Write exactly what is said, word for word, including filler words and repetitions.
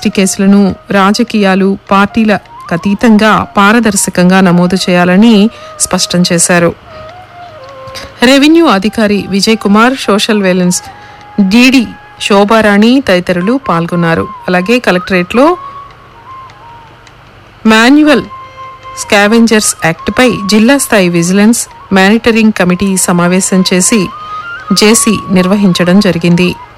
ST కేసులను రాజకీయాలు పార్టీల అతీతంగా పారదర్శకంగా నమోదు చేయాలని స్పష్టం చేశారు. రెవెన్యూ అధికారి Vijay Kumar, social valence DD Shobharani తదితరులు పాల్గొన్నారు. అలాగే కలెక్టరేట్లో మాన్యువల్ స్కావెంజర్స్ యాక్ట్పై జిల్లా స్థాయి విజిలెన్స్ మానిటరింగ్ కమిటీ సమావేశం చేసి జేసీ నిర్వహించడం జరిగింది.